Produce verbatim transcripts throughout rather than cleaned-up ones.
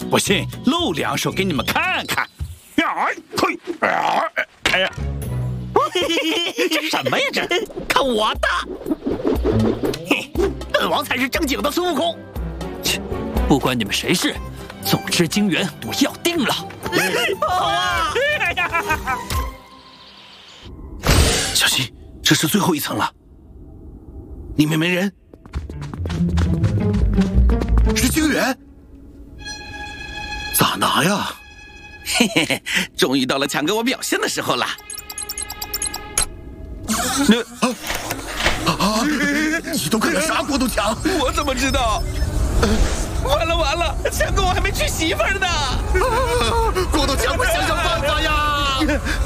不信，露两手给你们看看。哎，嘿，哎呀， 这什么呀？这看我的！嘿，本王才是正经的孙悟空。 切，不管你们谁是，总之金元我要定了。 好啊！ 小心，这是最后一层了。里面没人。是金元。咋拿呀？ 嘿嘿嘿，终于到了抢给我表现的时候了。 那啊啊！你都看了啥国度墙？ 我怎么知道？完了完了，强哥我还没娶媳妇儿呢！ 国度墙，快想想办法呀！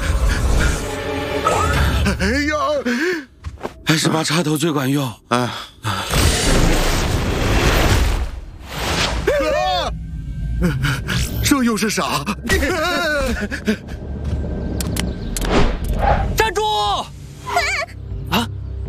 哎呀，还是把插头最管用啊！啊！这又是啥？ 站住！啊！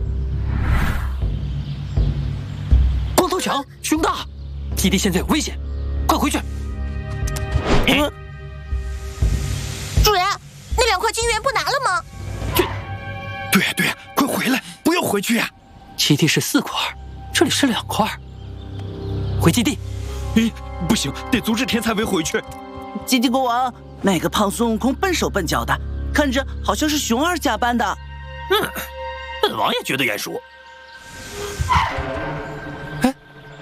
光头强，熊大，基地现在有危险，快回去！ 嗯，主人，那两块金元不拿了吗？ 对，对呀对呀，快回来，不要回去呀！ 基地是四块，这里是两块，回基地。 咦，不行，得阻止天才围回去。 基地国王，那个胖孙悟空笨手笨脚的，看着好像是熊二假扮的。 嗯，本王也觉得眼熟。 哎，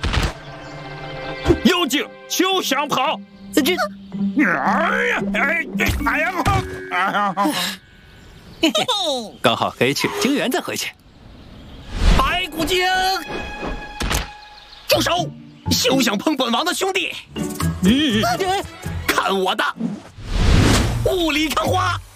妖精休想跑！ 这， 哎呀，哎哎呀，哎呀！ 刚好可以取金元再回去。 白骨精，住手！休想碰本王的兄弟！ 你看我的雾里看花！